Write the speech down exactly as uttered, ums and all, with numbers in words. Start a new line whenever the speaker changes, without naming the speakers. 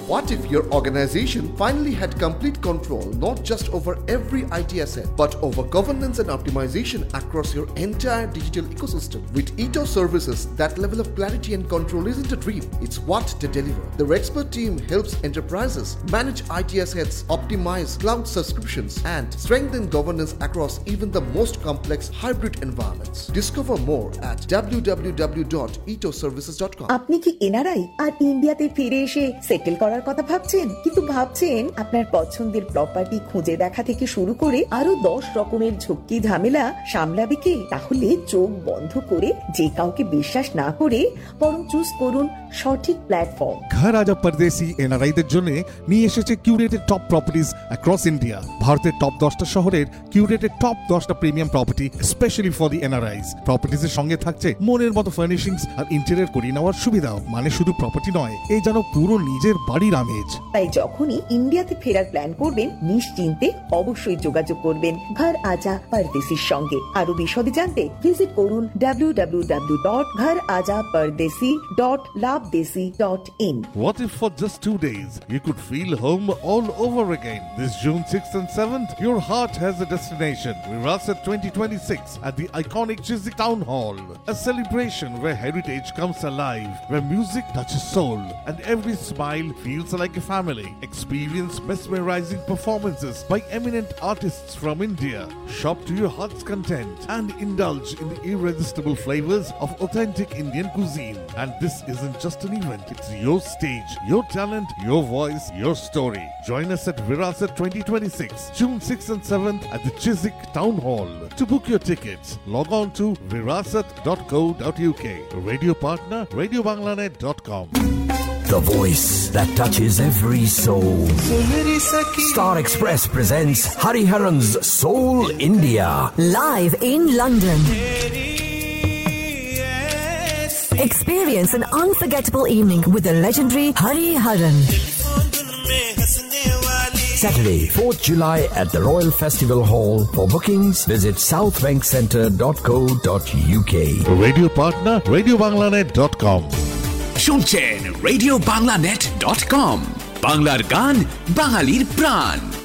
What if your organization finally had complete control not just over every I T asset but over governance and optimization across your entire digital ecosystem? With Ito services, that level of clarity and control isn't a dream, it's what they deliver. Their expert team helps enterprises manage I T assets, optimize cloud subscriptions, and strengthen governance across even the most complex hybrid environments. Discover more at w w w dot ito services dot com.
আপনি কি NRI আর ইন্ডিয়াতে ফিরে এসে settle করার কথা ভাবছেন, কিন্তু ভাবছেন আপনার পছন্দের প্রপার্টি খুঁজে দেখা থেকে শুরু করে আরো দশ রকমের ঝক্কি ঝামেলা সামলাবে কে? তাহলে চোখ বন্ধ করে যে কাউকে বিশ্বাস না করে বরং চুজ করুন সঠিক প্ল্যাটফর্ম।
ঘর আজা পরদেশি এনআরআইদের জন্য নিয়ে এসেছে curated top properties across India. ভারতের টপ দশটা শহরের কিউরেটেড টপ দশটা premium property specially for the এনআরআইস। প্রপার্টিজের সঙ্গে থাকছে মনের মতো ফার্নিশিংস আর ইন্টেরিয়র করিয়ে নেওয়ার সুবিধাও। মানে শুধু প্রপার্টি নয়, এই যেন পুরো নিজের বাড়ির আমেজ।
তাই যখনই ইন্ডিয়াতে ফেরার প্ল্যান করবেন নিশ্চিন্তে অবশ্যই যোগাযোগ করবেন ঘর আজা পরদেশির সঙ্গে। আরো বিশদে জানতে ভিজিট করুন ডাব্লিউ ডাব্লিউ ডাব্লিউ ডট ঘর আজা পরদেশি dot লাভদেশি dot in.
What if for just two days you could feel home all over again? This June sixth and seventh, your heart has a destination. Virasat twenty twenty-six at the iconic Chiswick Town Hall. A celebration where heritage comes alive, where music touches soul, and every smile feels like a family. Experience mesmerizing performances by eminent artists from India. Shop to your heart's content and indulge in the irresistible flavors of authentic Indian cuisine. And this isn't just an event, it's your stage, your talent, your voice, your story. Join us at Virasat twenty twenty-six, June sixth and seventh at the Chiswick Town Hall. To book your tickets, log on to virasat dot co dot u k. Radio partner, radio banglanet dot com.
The voice that touches every soul. Star Express presents Hariharan's Soul India.
Live in London. Experience an unforgettable evening with the legendary Hariharan.
Saturday, fourth July at the Royal Festival Hall. For bookings, visit south bank centre dot co dot u k.
Radio partner, radio banglanet dot com.
শুনছেন radio বাংলানেট dot com, বাংলার গান বাঙালির প্রাণ।